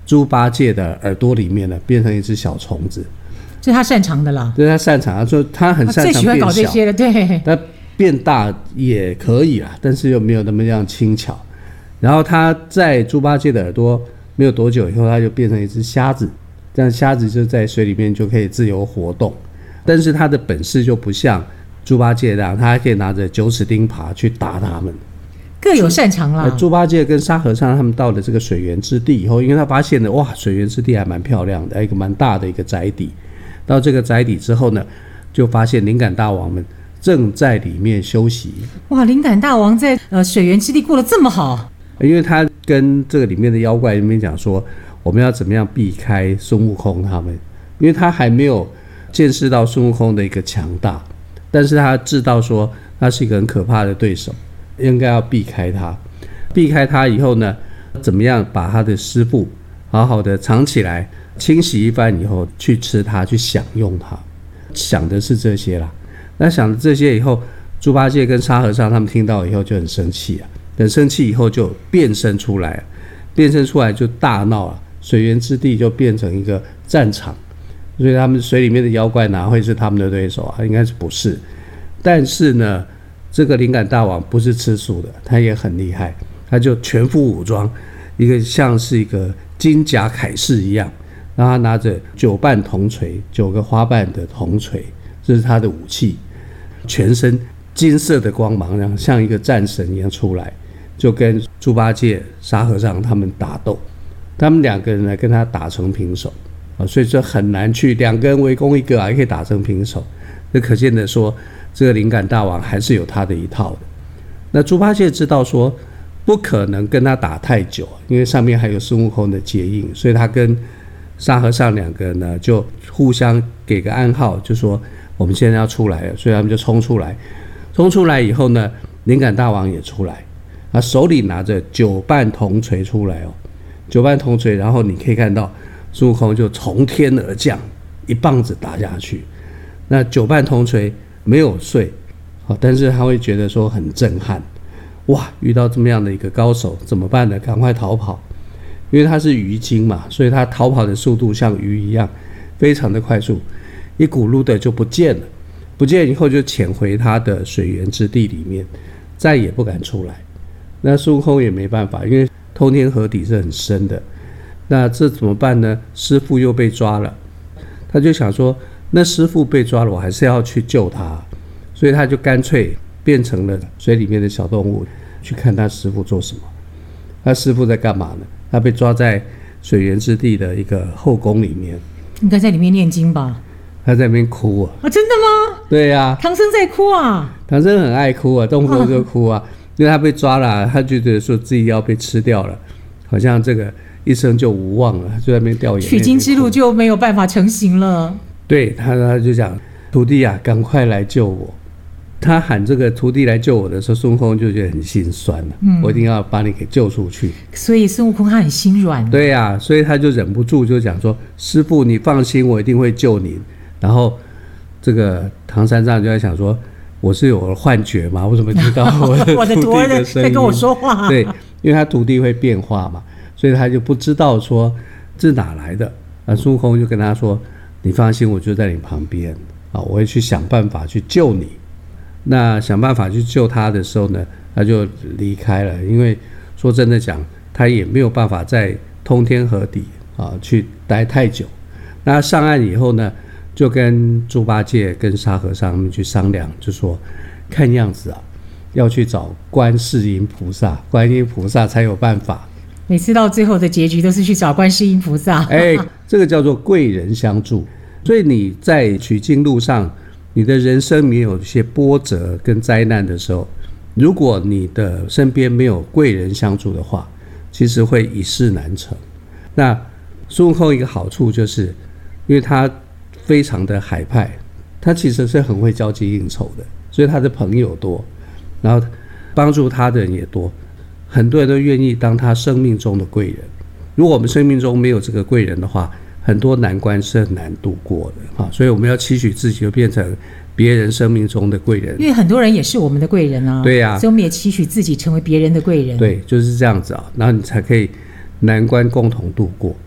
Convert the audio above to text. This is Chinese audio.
猪八戒的耳朵里面呢变成一只小虫子， 这是他擅长的啦。 这是他擅长，他很擅长变小， 最喜欢搞这些了，对。 他变大也可以啦，但是又没有那么样轻巧。然后他在猪八戒的耳朵没有多久以后，他就变成一只虾子，这样虾子就在水里面就可以自由活动。但是他的本事就不像猪八戒那样，他还可以拿着9齿钉耙去打他们， 各有擅长啦。 猪八戒跟沙和尚他们到了这个水源之地以后，因为他发现了哇，水源之地还蛮漂亮的，一个蛮大的一个宅邸。到这个宅邸之后呢，就发现灵感大王们正在里面休息。哇， 灵感大王在水源之地过得这么好， 因为他跟这个里面的妖怪里面讲说，我们要怎么样避开孙悟空他们，因为他还没有见识到孙悟空的一个强大，但是他知道说他是一个很可怕的对手，应该要避开他。避开他以后呢，怎么样把他的师父好好的藏起来，清洗一番以后去吃它，去享用它，想的是这些啦。那想的这些以后，猪八戒跟沙和尚他们听到以后就很生气啊，很生气以后就变身出来，变身出来就大闹了，水源之地就变成一个战场，所以他们水里面的妖怪哪会是他们的对手啊？应该是不是。但是呢，这个灵感大王不是吃素的，他也很厉害，他就全副武装，一个像是一个金甲铠士一样，然后他拿着9瓣铜锤，9个花瓣的铜锤，这是他的武器，全身金色的光芒，然后像一个战神一样出来，就跟猪八戒、沙和尚他们打斗。他们2个人呢跟他打成平手，所以这很难去2个人围攻一个还可以打成平手，这可见的说这个灵感大王还是有他的一套的。那猪八戒知道说不可能跟他打太久，因为上面还有孙悟空的结印，所以他跟沙和尚2个人呢就互相给个暗号，就说我们现在要出来了，所以他们就冲出来。冲出来以后呢，灵感大王也出来，他手里拿着9瓣铜锤出来，9瓣铜锤，然后你可以看到孙悟空就从天而降，一棒子打下去。那9瓣铜锤没有碎，但是他会觉得说很震撼，哇，遇到这么样的一个高手怎么办呢？赶快逃跑，因为他是鱼精嘛，所以他逃跑的速度像鱼一样，非常的快速，一咕噜的就不见了。不见以后就潜回他的水源之地里面，再也不敢出来。那孙悟空也没办法，因为通天河底是很深的，那这怎么办呢？师父又被抓了，他就想说，那师父被抓了，我还是要去救他，所以他就干脆变成了水里面的小动物，去看他师父做什么。他师父在干嘛呢？他被抓在水源之地的一个后宫里面， 应该在里面念经吧？ 他在那边哭啊！ 真的吗？ 对啊， 唐僧在哭啊！ 唐僧很爱哭啊，动不动就哭啊，因为他被抓了，他觉得说自己要被吃掉了，好像这个一生就无望了，就在那边掉眼泪。 取经之路就没有办法成行了。 对，他就讲徒弟啊，赶快来救我。他喊这个徒弟来救我的时候，孙悟空就觉得很心酸了，我一定要把你给救出去。 所以孙悟空他很心软。 对啊，所以他就忍不住就讲说：“师父，你放心，我一定会救你。”然后这个唐三藏就在想说：“我是有幻觉吗？我怎么知道我的徒弟的声音在跟我说话？” 对，因为他徒弟会变化嘛，所以他就不知道说这哪来的。孙悟空就跟他说：“你放心，我就在你旁边啊，我会去想办法去救你。”那想办法去救他的时候呢，他就离开了，因为说真的讲，他也没有办法在通天河底去待太久。那上岸以后呢，就跟猪八戒跟沙和尚他们去商量，就说看样子啊，要去找观世音菩萨，观音菩萨才有办法。 每次到最后的结局都是去找观世音菩萨。 这个叫做贵人相助。所以你在取经路上，你的人生里面有一些波折跟灾难的时候，如果你的身边没有贵人相助的话，其实会一事难成。那孙悟空一个好处就是，因为他非常的海派，他其实是很会交际应酬的，所以他的朋友多，然后帮助他的人也多，很多人都愿意当他生命中的贵人。如果我们生命中没有这个贵人的话，很多难关是很难度过的，所以我们要期许自己就变成别人生命中的贵人， 因为很多人也是我们的贵人啊。 对啊， 所以我们也期许自己成为别人的贵人。 对，就是这样子啊，然后你才可以难关共同度过。